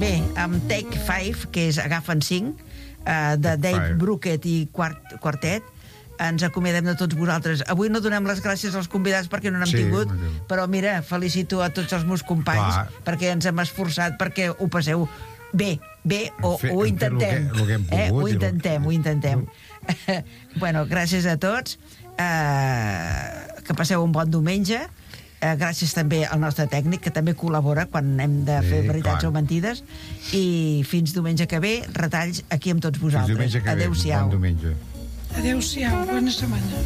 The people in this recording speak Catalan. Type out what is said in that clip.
Bé, amb Take 5, que és Agafen 5, de Dave Brookett i Quartet, ens acomiadem de tots vosaltres. Avui no donem les gràcies als convidats perquè no n'hem tingut, però mira, felicito a tots els meus companys perquè ens hem esforçat perquè ho passeu bé, ho intentem. Ho intentem. Bueno, gràcies a tots, que passeu un bon diumenge. Gràcies també al nostre tècnic, que també col·labora quan hem de fer veritats o mentides, i fins diumenge que ve, retalls aquí amb tots vosaltres. Adéu-siau. Adéu-siau, bona setmana.